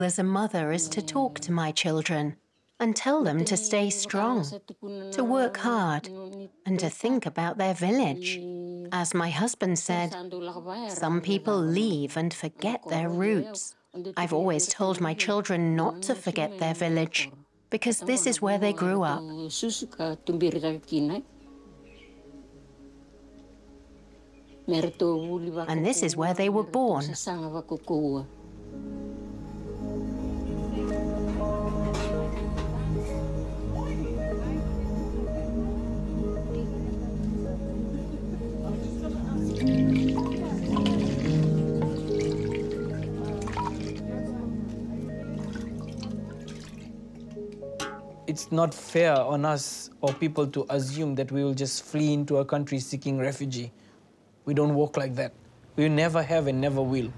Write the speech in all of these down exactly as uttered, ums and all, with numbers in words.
as a mother is to talk to my children and tell them to stay strong, to work hard, and to think about their village. As my husband said, some people leave and forget their roots. I've always told my children not to forget their village, because this is where they grew up. And this is where they were born. It's not fair on us or people to assume that we will just flee into a country seeking refugee. We don't work like that. We never have and never will.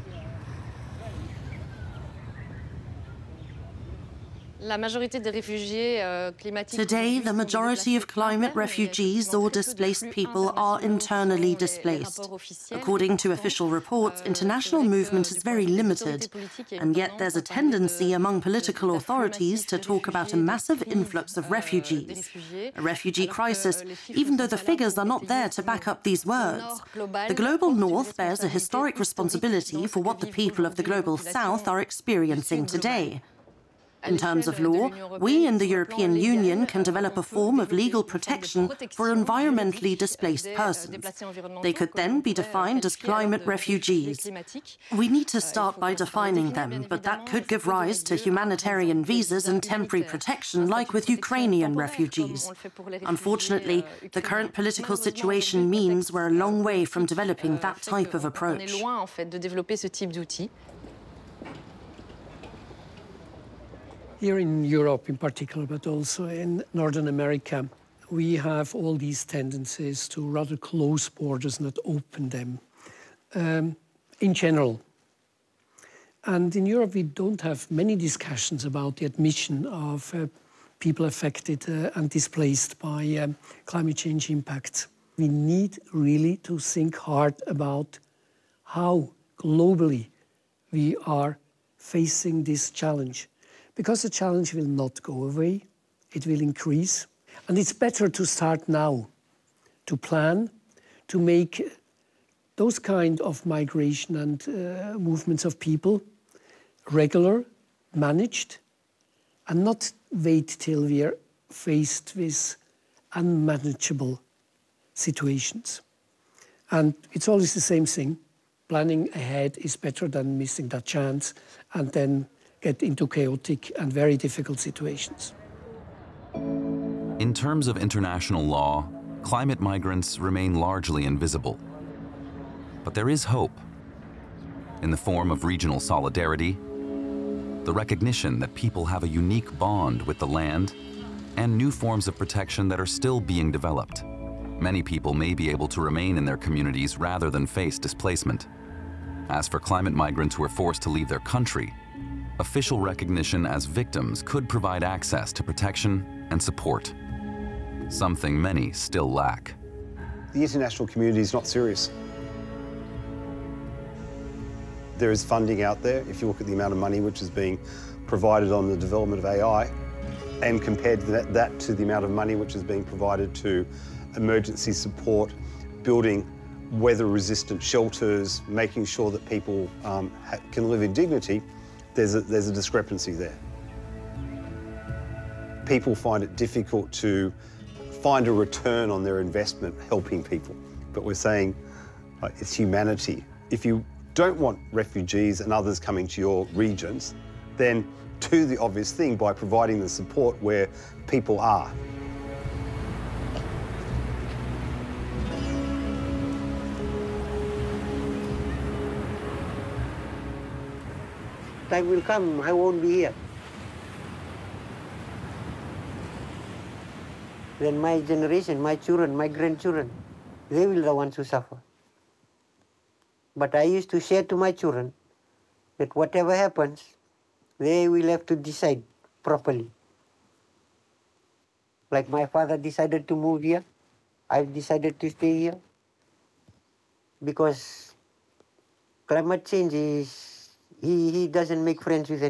Today, the majority of climate refugees or displaced people are internally displaced. According to official reports, international movement is very limited, and yet there's a tendency among political authorities to talk about a massive influx of refugees, a refugee crisis, even though the figures are not there to back up these words. The Global North bears a historic responsibility for what the people of the Global South are experiencing today. In terms of law, we in the European Union can develop a form of legal protection for environmentally displaced persons. They could then be defined as climate refugees. We need to start by defining them, but that could give rise to humanitarian visas and temporary protection, like with Ukrainian refugees. Unfortunately, the current political situation means we're a long way from developing that type of approach. Here in Europe in particular, but also in Northern America, we have all these tendencies to rather close borders, not open them, um, in general. And in Europe, we don't have many discussions about the admission of uh, people affected uh, and displaced by um, climate change impacts. We need really to think hard about how globally we are facing this challenge. Because the challenge will not go away, it will increase. And it's better to start now, to plan, to make those kind of migration and uh, movements of people regular, managed, and not wait till we are faced with unmanageable situations. And it's always the same thing. Planning ahead is better than missing that chance and then get into chaotic and very difficult situations. In terms of international law, climate migrants remain largely invisible. But there is hope in the form of regional solidarity, the recognition that people have a unique bond with the land, and new forms of protection that are still being developed. Many people may be able to remain in their communities rather than face displacement. As for climate migrants who are forced to leave their country, official recognition as victims could provide access to protection and support, something many still lack. The international community is not serious. There is funding out there. If you look at the amount of money which is being provided on the development of A I, and compared that, that to the amount of money which is being provided to emergency support, building weather-resistant shelters, making sure that people um, can live in dignity, There's a, there's a discrepancy there. People find it difficult to find a return on their investment helping people. But we're saying uh, it's humanity. If you don't want refugees and others coming to your regions, then do the obvious thing by providing the support where people are. Time will come, I won't be here. Then my generation, my children, my grandchildren, they will be the ones who suffer. But I used to share to my children that whatever happens, they will have to decide properly. Like my father decided to move here, I've decided to stay here. Because climate change is, he, he doesn't make friends with anyone.